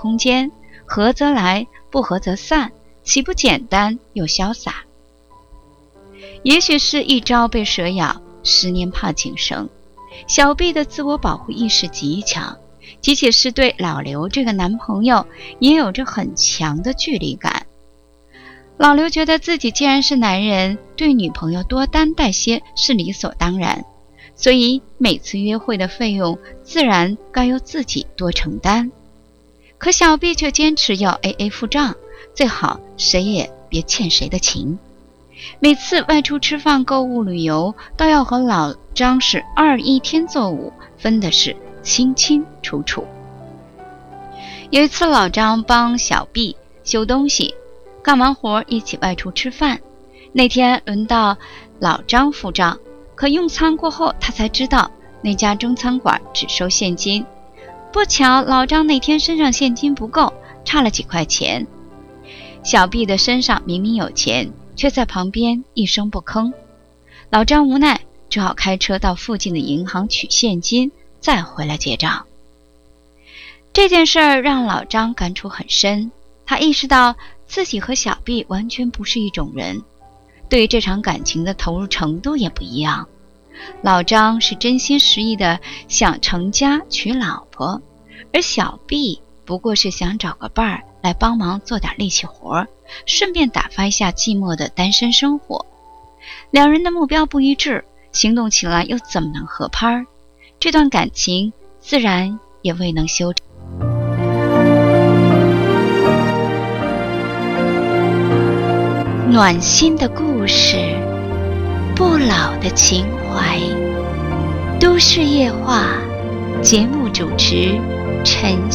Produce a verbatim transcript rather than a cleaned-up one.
空间，合则来，不合则散，岂不简单又潇洒？也许是一朝被蛇咬，十年怕井绳。小毕的自我保护意识极强，即使是对老刘这个男朋友也有着很强的距离感。老刘觉得自己既然是男人，对女朋友多担待些是理所当然，所以每次约会的费用自然该由自己多承担。可小毕却坚持要 A A 付账，最好谁也别欠谁的情。每次外出吃饭、购物、旅游，都要和老张是二一天作五，分的是清清楚楚。有一次老张帮小毕修东西，干完活一起外出吃饭。那天轮到老张付账，可用餐过后他才知道那家中餐馆只收现金。不巧老张那天身上现金不够，差了几块钱。小毕的身上明明有钱，却在旁边一声不吭。老张无奈，只好开车到附近的银行取现金，再回来结账。这件事儿让老张感触很深，他意识到自己和小毕完全不是一种人，对于这场感情的投入程度也不一样。老张是真心实意的想成家娶老婆，而小毕不过是想找个伴儿来帮忙做点力气活，顺便打发一下寂寞的单身生活。两人的目标不一致，行动起来又怎么能合拍？这段感情自然也未能修成。暖心的故事，不老的情怀。都市夜话，节目主持陈